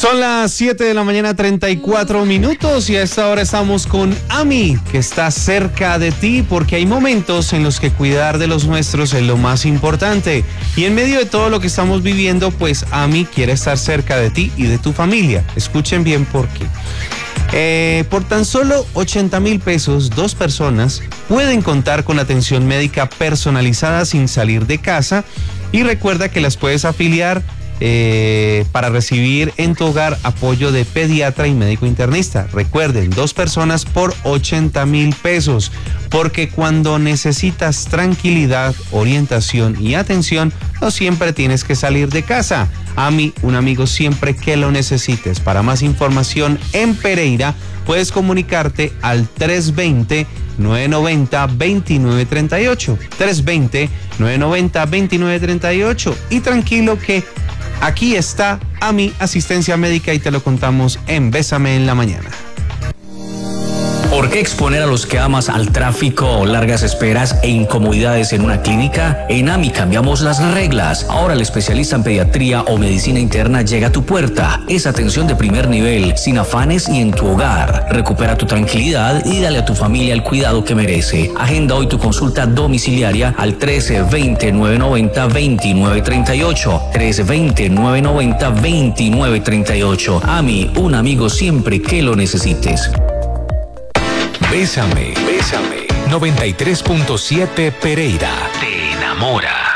Son las 7 de la mañana, 34 minutos, y a esta hora estamos con Ami, que está cerca de ti, porque hay momentos en los que cuidar de los nuestros es lo más importante. Y en medio de todo lo que estamos viviendo, pues Ami quiere estar cerca de ti y de tu familia. Escuchen bien por qué. Por tan solo 80,000 pesos, 2 personas pueden contar con atención médica personalizada sin salir de casa. Y recuerda que las puedes afiliar para recibir en tu hogar apoyo de pediatra y médico internista. Recuerden, 2 personas por 80,000 pesos, porque cuando necesitas tranquilidad, orientación y atención, no siempre tienes que salir de casa. Ami, un amigo siempre que lo necesites. Para más información en Pereira, puedes comunicarte al 320-990-2938. 320-990-2938. Y tranquilo que aquí está Ami Asistencia Médica y te lo contamos en Bésame en la Mañana. ¿Por qué exponer a los que amas al tráfico, largas esperas e incomodidades en una clínica? En AMI cambiamos las reglas. Ahora el especialista en pediatría o medicina interna llega a tu puerta. Es atención de primer nivel, sin afanes y en tu hogar. Recupera tu tranquilidad y dale a tu familia el cuidado que merece. Agenda hoy tu consulta domiciliaria al 320-990-2938. 320-990-2938. AMI, un amigo siempre que lo necesites. Bésame, 93.7 Pereira. Te enamora.